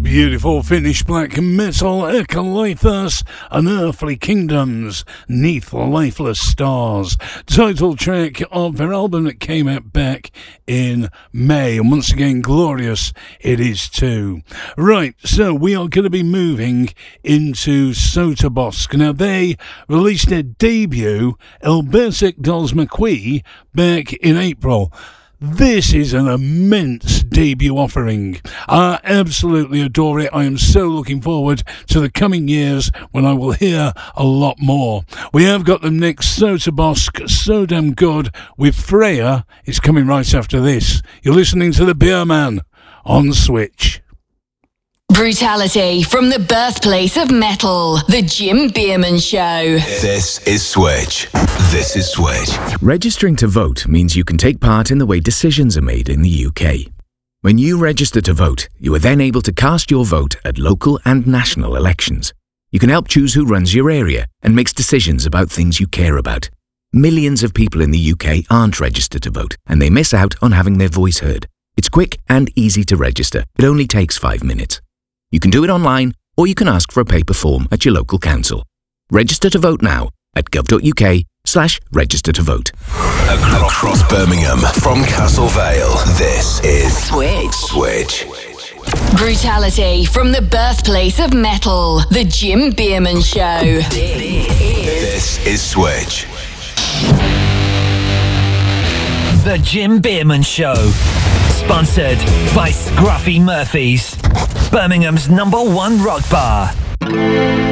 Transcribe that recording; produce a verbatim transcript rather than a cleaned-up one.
Beautiful Finnish black metal, Echolithus, Unearthly Kingdoms, Neath Lifeless Stars. Title track of their album that came out back in May, and once again, glorious it is too. Right, so we are going to be moving into Sotobosk. Now, they released their debut, Elbersic Dolls McQuee, back in April. This is an immense debut offering. I absolutely adore it. I am so looking forward to the coming years when I will hear a lot more. We have got the next Sotobosk, So Damn Good, with Freya. It's coming right after this. You're listening to The Beer Man on Switch. Brutality from the birthplace of metal, The Jim Bierman Show. This is Switch. This is Switch. Registering to vote means you can take part in the way decisions are made in the U K. When you register to vote, you are then able to cast your vote at local and national elections. You can help choose who runs your area and makes decisions about things you care about. Millions of people in the U K aren't registered to vote, and they miss out on having their voice heard. It's quick and easy to register. It only takes five minutes. You can do it online, or you can ask for a paper form at your local council. Register to vote now at gov.uk slash register to vote. Across Birmingham, from Castle Vale, this is Switch. Switch. Brutality from the birthplace of metal, The Jim Bierman Show. This is Switch. The Jim Bierman Show. Sponsored by Scruffy Murphy's, Birmingham's number one rock bar.